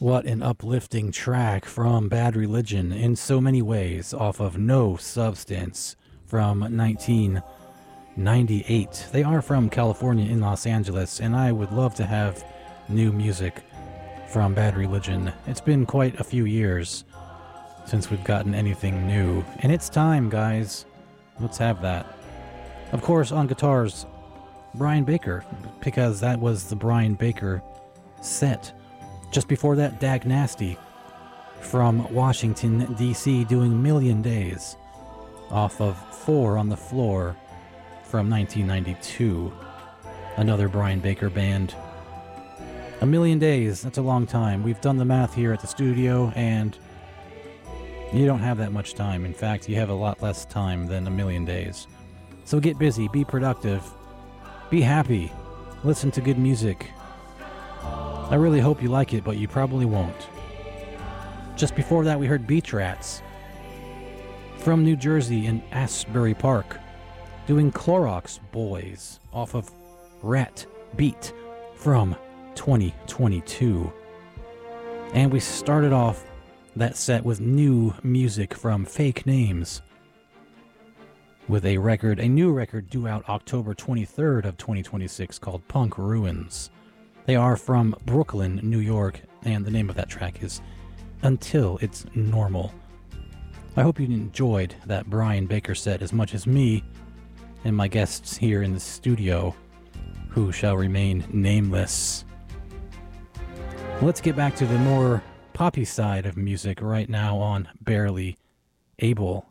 What an uplifting track from Bad Religion in so many ways off of No Substance from 1998. They are from California in Los Angeles, and I would love to have new music from Bad Religion. It's been quite a few years since we've gotten anything new, and it's time, guys. Let's have that. Of course, on guitars, Brian Baker, because that was the Brian Baker set. Just before that, Dag Nasty from Washington, D.C., doing Million Days off of Four on the Floor from 1992. Another Brian Baker band. A million days, that's a long time. We've done the math here at the studio, and you don't have that much time. In fact, you have a lot less time than a million days. So get busy, be productive, be happy, listen to good music. I really hope you like it, but you probably won't. Just before that, we heard Beach Rats from New Jersey in Asbury Park, doing Clorox Boys off of Rat Beat from 2022. And we started off that set with new music from Fake Names with a new record due out October 23rd of 2026 called Punk Ruins. They are from Brooklyn, New York, and the name of that track is Until It's Normal. I hope you enjoyed that Brian Baker set as much as me and my guests here in the studio, who shall remain nameless. Let's get back to the more poppy side of music right now on Barely Able.